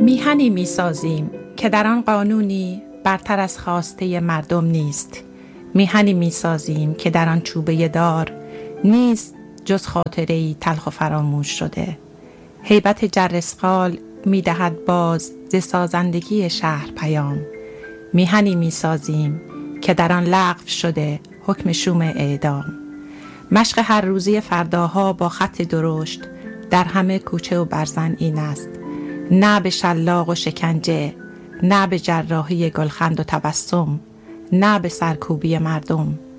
میهنی میسازیم که در آن قانونی برتر از خواسته مردم نیست. میهنی میسازیم که در آن چوبه دار نیست جز خاطره‌ای تلخ و فراموش شده. هیبت جرثقال میدهد باز ز سازندگی شهر پیام. میهنی میسازیم که در آن لغو شده حکم شوم اعدام. مشق هر روزی فرداها با خط درشت در همه کوچه و برزن این است: نه به شلاق و شکنجه، نه به جراحی گلخند و تبسم، نه به سرکوبی مردم.